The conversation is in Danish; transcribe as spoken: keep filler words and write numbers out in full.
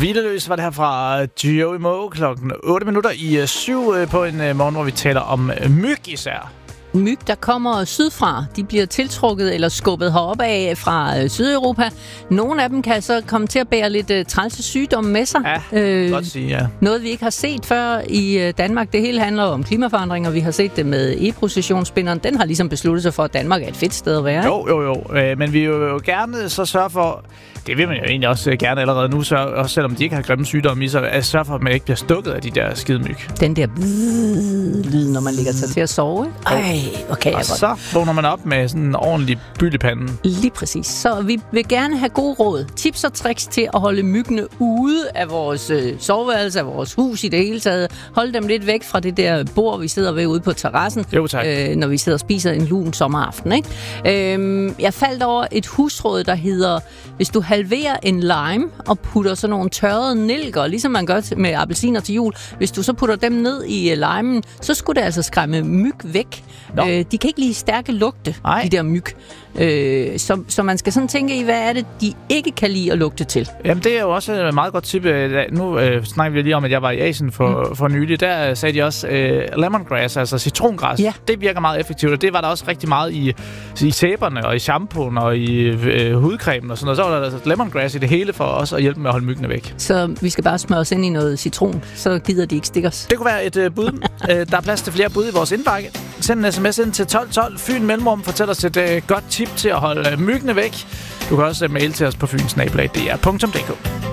Hvileløs var det her fra Joey Moe klokken otte minutter i syv på en morgen, hvor vi taler om myg især. Myg, der kommer sydfra, de bliver tiltrukket eller skubbet herop af fra Sydeuropa. Nogle af dem kan så komme til at bære lidt uh, trælse sygdomme med sig. Ja, øh, godt sige, ja. Noget, vi ikke har set før i uh, Danmark. Det hele handler om klimaforandringer. Vi har set det med e-processionsspinderen. Den har ligesom besluttet sig for, at Danmark er et fedt sted at være. Jo, jo, jo. Øh, men vi vil jo gerne så sørge for... Det vil man jo egentlig også gerne allerede nu, så, også selvom de ikke har grimme sygdomme i sig, at sørge for, at man ikke bliver stukket af de der skidemyg. Den der lyd, når man ligger sig til at sove. Ej, okay. Og så vågner man op med sådan en ordentlig byld i panden. Lige præcis. Så vi vil gerne have gode råd, tips og tricks til at holde myggene ude af vores øh, soveværelse, af vores hus i det hele taget. Holde dem lidt væk fra det der bord, vi sidder ved ude på terrassen, jo, tak. Øh, når vi sidder og spiser en lun sommeraften. Ikke? Øhm, jeg faldt over et husråd, der hedder, hvis du halverer en lime og putter sådan nogle tørrede nælker, ligesom man gør med appelsiner til jul. Hvis du så putter dem ned i limen, så skulle det altså skræmme myg væk. Øh, de kan ikke lide stærke lugte, Ej. de der myg. Øh, så, så man skal sådan tænke i, hvad er det, de ikke kan lide at lugte til? Jamen, det er jo også et meget godt tip. Nu øh, snakker vi lige om, at jeg var i Asien for, mm. for nylig. Der sagde de også øh, lemongrass, altså citrongræs. Ja. Det virker meget effektivt, og det var der også rigtig meget i, i sæberne og i shampooen og i øh, hudcremen og sådan noget. Så var der altså lemongrass i det hele for os at hjælpe med at holde myggene væk. Så vi skal bare smøre os ind i noget citron, så gider de ikke stikke os. Det kunne være et øh, bud. Der er plads til flere bud i vores indbakke. Send en sms ind til tolv tolv. Fyn Mellemrum. Fortæl os et øh, godt tip til at holde myggene væk. Du kan også mail til os på fyn snabel-a d r punktum d k.